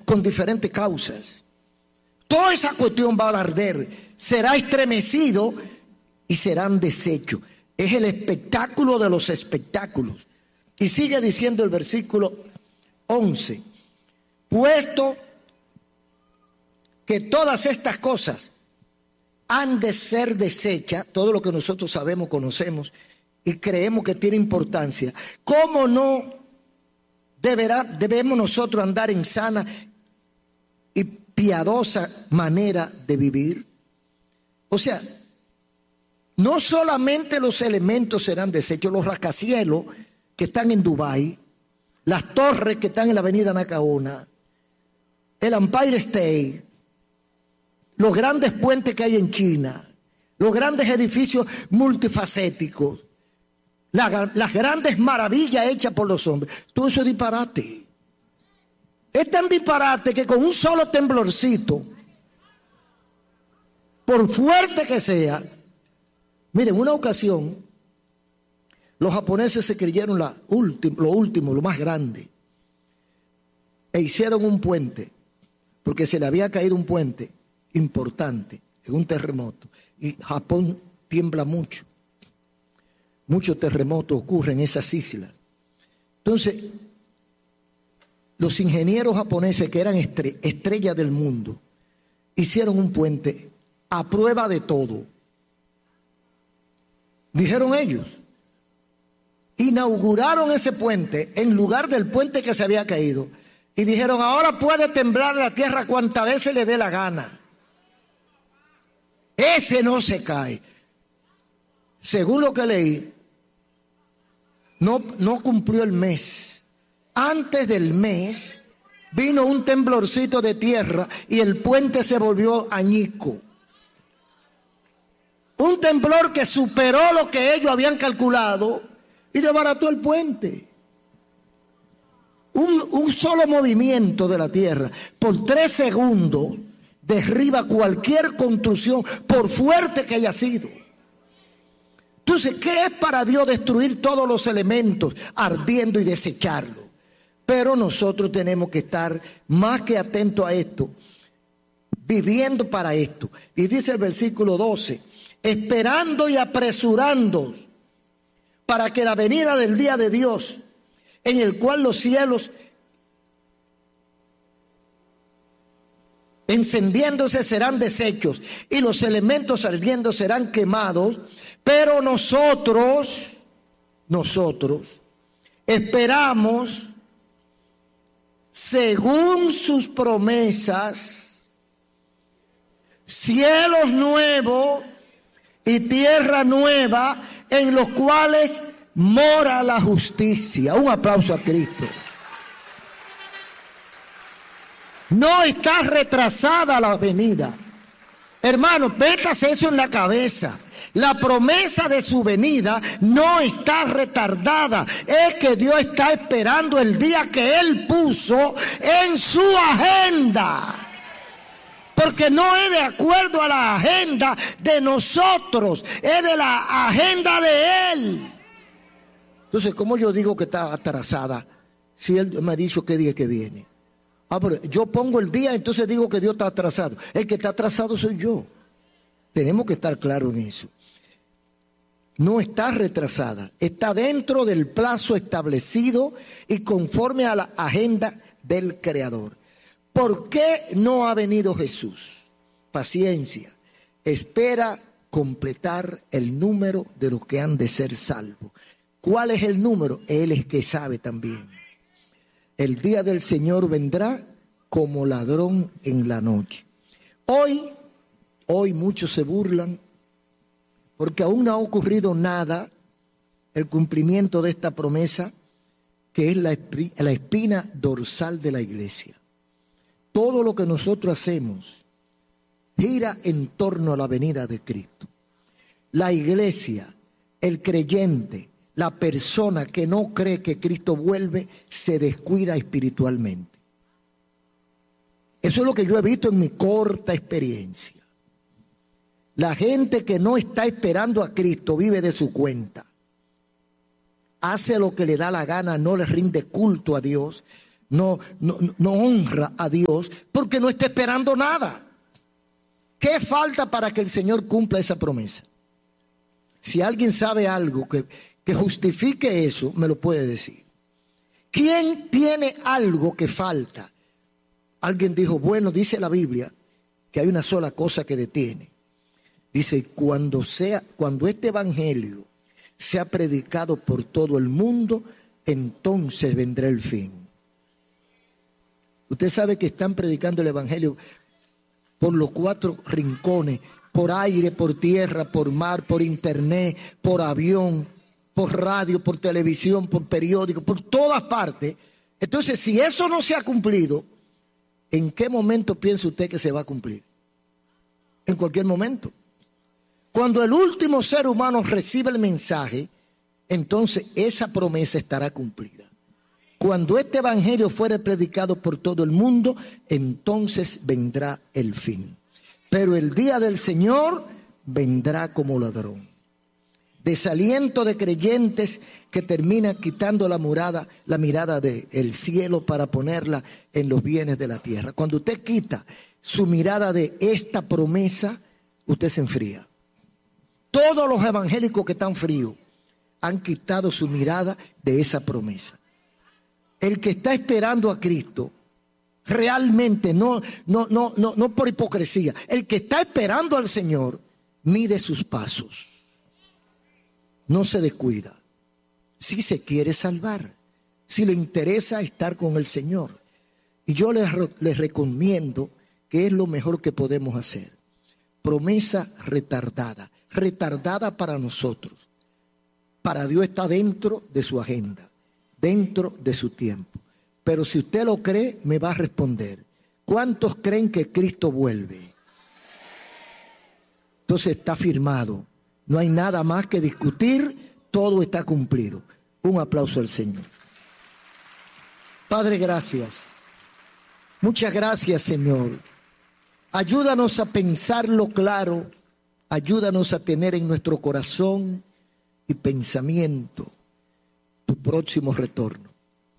con diferentes causas. Toda esa cuestión va a arder, será estremecido y serán deshechos. Es el espectáculo de los espectáculos. Y sigue diciendo el versículo 11, puesto que todas estas cosas han de ser deshechas, todo lo que nosotros sabemos, conocemos y creemos que tiene importancia, ¿cómo no debemos nosotros andar en sana y piadosa manera de vivir? O sea, no solamente los elementos serán deshechos, los rascacielos que están en Dubái, las torres que están en la avenida Nacaona, el Empire State, los grandes puentes que hay en China, los grandes edificios multifacéticos, las grandes maravillas hechas por los hombres, todo eso es disparate. Es tan disparate que con un solo temblorcito, por fuerte que sea, miren, una ocasión, los japoneses se creyeron lo último, lo más grande, e hicieron un puente, porque se le había caído un puente importante en un terremoto, y Japón tiembla mucho. Muchos terremotos ocurren en esas islas. Entonces, los ingenieros japoneses que eran estrellas del mundo, hicieron un puente a prueba de todo. Dijeron ellos, inauguraron ese puente en lugar del puente que se había caído. Y dijeron, ahora puede temblar la tierra cuantas veces le dé la gana. Ese no se cae. Según lo que leí, no cumplió el mes. Antes del mes vino un temblorcito de tierra y el puente se volvió añico. Un temblor que superó lo que ellos habían calculado y desbarató el puente. Un solo movimiento de la tierra por 3 segundos derriba cualquier construcción, por fuerte que haya sido. Entonces, ¿qué es para Dios destruir todos los elementos ardiendo y desecharlos? Pero nosotros tenemos que estar más que atentos a esto, viviendo para esto. Y dice el versículo 12, esperando y apresurando para que la venida del día de Dios, en el cual los cielos encendiéndose serán deshechos y los elementos ardiendo serán quemados, pero nosotros esperamos según sus promesas cielos nuevos y tierra nueva en los cuales mora la justicia. Un aplauso a Cristo. No está retrasada la venida. Hermano, métase eso en la cabeza. La promesa de su venida no está retardada. Es que Dios está esperando el día que Él puso en su agenda. Porque no es de acuerdo a la agenda de nosotros, es de la agenda de Él. Entonces, ¿cómo yo digo que está atrasada si Él me ha dicho qué día que viene? Pero yo pongo el día, entonces digo que Dios está atrasado. El que está atrasado soy yo. Tenemos que estar claros en eso. No está retrasada, está dentro del plazo establecido y conforme a la agenda del Creador. ¿Por qué no ha venido Jesús? Paciencia. Espera completar el número de los que han de ser salvos. ¿Cuál es el número? Él es que sabe también. El día del Señor vendrá como ladrón en la noche. Hoy muchos se burlan porque aún no ha ocurrido nada, el cumplimiento de esta promesa, que es la espina dorsal de la iglesia. Todo lo que nosotros hacemos gira en torno a la venida de Cristo. La iglesia, el creyente, la persona que no cree que Cristo vuelve, se descuida espiritualmente. Eso es lo que yo he visto en mi corta experiencia. La gente que no está esperando a Cristo vive de su cuenta. Hace lo que le da la gana, no le rinde culto a Dios, no honra a Dios porque no está esperando nada. ¿Qué falta para que el Señor cumpla esa promesa? Si alguien sabe algo que justifique eso, me lo puede decir. ¿Quién tiene algo que falta? Alguien dijo, bueno, dice la Biblia que hay una sola cosa que detiene. Dice, cuando este evangelio sea predicado por todo el mundo, entonces vendrá el fin. Usted sabe que están predicando el evangelio por los 4 rincones, por aire, por tierra, por mar, por internet, por avión, por radio, por televisión, por periódico, por todas partes. Entonces, si eso no se ha cumplido, ¿en qué momento piensa usted que se va a cumplir? En cualquier momento. Cuando el último ser humano recibe el mensaje, entonces esa promesa estará cumplida. Cuando este evangelio fuere predicado por todo el mundo, entonces vendrá el fin. Pero el día del Señor vendrá como ladrón. Desaliento de creyentes que terminan quitando la mirada del cielo para ponerla en los bienes de la tierra. Cuando usted quita su mirada de esta promesa, usted se enfría. Todos los evangélicos que están fríos han quitado su mirada de esa promesa. El que está esperando a Cristo, realmente, no por hipocresía, el que está esperando al Señor, mide sus pasos. No se descuida. Si se quiere salvar, si le interesa estar con el Señor. Y yo les recomiendo que es lo mejor que podemos hacer. Promesa retardada. Retardada para nosotros. Para Dios está dentro de su agenda, dentro de su tiempo. Pero si usted lo cree, me va a responder. ¿Cuántos creen que Cristo vuelve? Entonces está firmado. No hay nada más que discutir. Todo está cumplido. Un aplauso al Señor. Padre, gracias. Muchas gracias, Señor. Ayúdanos a pensarlo claro. Ayúdanos a tener en nuestro corazón y pensamiento tu próximo retorno.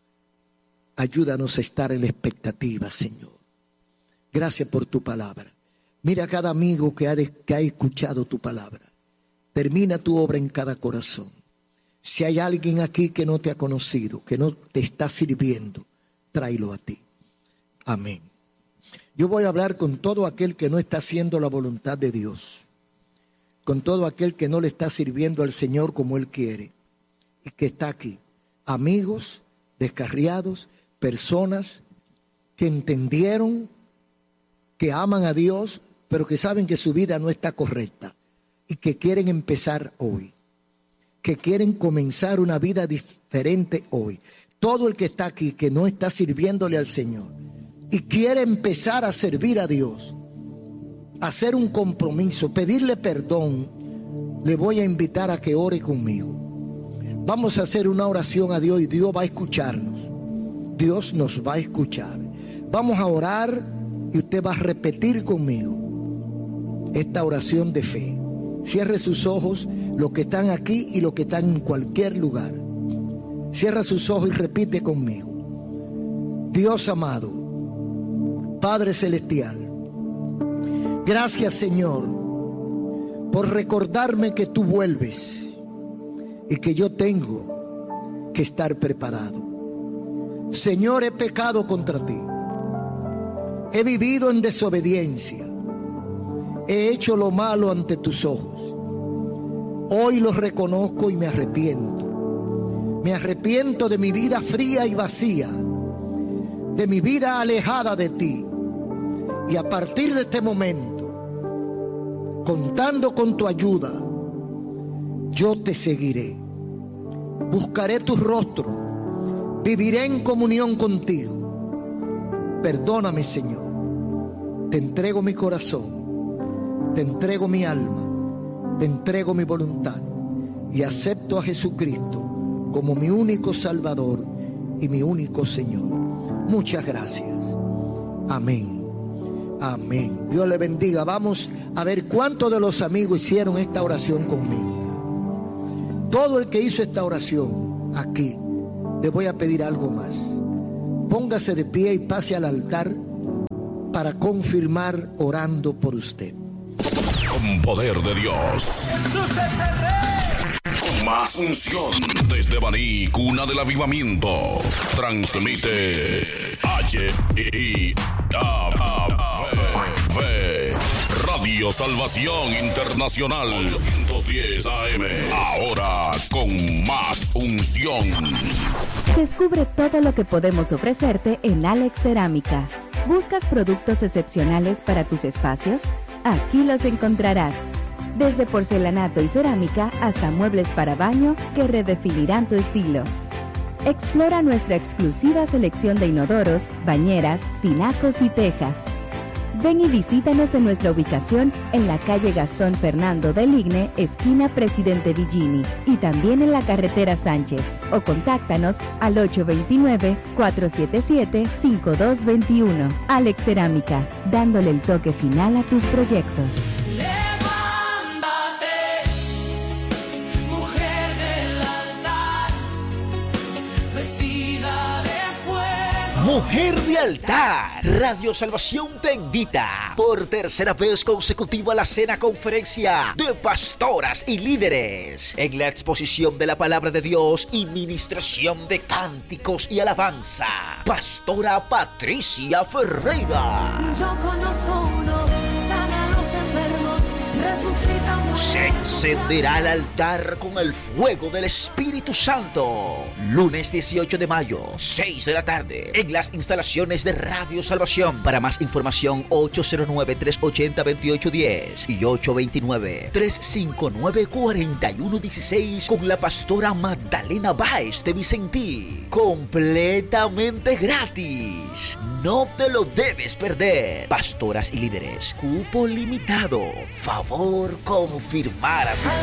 Ayúdanos a estar en la expectativa, Señor. Gracias por tu palabra. Mira a cada amigo que ha escuchado tu palabra. Termina tu obra en cada corazón. Si hay alguien aquí que no te ha conocido, que no te está sirviendo, tráelo a ti. Amén. Yo voy a hablar con todo aquel que no está haciendo la voluntad de Dios. Con todo aquel que no le está sirviendo al Señor como Él quiere. Y que está aquí. Amigos descarriados, personas que entendieron, que aman a Dios, pero que saben que su vida no está correcta. Y que quieren empezar hoy. Que quieren comenzar una vida diferente hoy. Todo el que está aquí, que no está sirviéndole al Señor y quiere empezar a servir a Dios, hacer un compromiso, pedirle perdón, le voy a invitar a que ore conmigo. Vamos a hacer una oración a Dios y Dios va a escucharnos. Dios nos va a escuchar. Vamos a orar y usted va a repetir conmigo esta oración de fe. Cierre sus ojos, los que están aquí y los que están en cualquier lugar. Cierra sus ojos y repite conmigo. Dios amado, Padre Celestial, gracias, Señor, por recordarme que tú vuelves y que yo tengo que estar preparado. Señor, he pecado contra ti. He vivido en desobediencia. He hecho lo malo ante tus ojos. Hoy lo reconozco y me arrepiento. Me arrepiento de mi vida fría y vacía, de mi vida alejada de ti. Y a partir de este momento, contando con tu ayuda, yo te seguiré. Buscaré tu rostro. Viviré en comunión contigo. Perdóname, Señor. Te entrego mi corazón. Te entrego mi alma, te entrego mi voluntad y acepto a Jesucristo como mi único Salvador y mi único Señor. Muchas gracias. Amén. Amén. Dios le bendiga. Vamos a ver cuántos de los amigos hicieron esta oración conmigo. Todo el que hizo esta oración aquí, le voy a pedir algo más. póngase de pie y pase al altar para confirmar orando por usted. Con poder de Dios. Jesús es el Rey. Con más unción. Desde Baní, cuna del avivamiento. Transmite HIAV Radio Salvación Internacional 810 AM. Ahora con más unción. Descubre todo lo que podemos ofrecerte en Alex Cerámica. ¿Buscas productos excepcionales para tus espacios? Aquí los encontrarás. Desde porcelanato y cerámica hasta muebles para baño que redefinirán tu estilo. Explora nuestra exclusiva selección de inodoros, bañeras, tinacos y tejas. Ven y visítanos en nuestra ubicación en la calle Gastón Fernando del Igne, esquina Presidente Villini, y también en la carretera Sánchez, o contáctanos al 829-477-5221. Alex Cerámica, dándole el toque final a tus proyectos. Mujer de Altar, Radio Salvación te invita por tercera vez consecutiva a la cena conferencia de pastoras y líderes en la exposición de la palabra de Dios y ministración de cánticos y alabanza. Pastora Patricia Ferreira. Yo conozco uno, sana a los enfermos, resucita muertos. Se encenderá el altar con el fuego del Espíritu Santo. Lunes 18 de mayo, 6 de la tarde, en las instalaciones de Radio Salvación. Para más información, 809-380-2810 y 829-359-4116 con la pastora Magdalena Báez de Vicentí. Completamente gratis. No te lo debes perder. Pastoras y líderes, cupo limitado. Favor confirmar asistencia.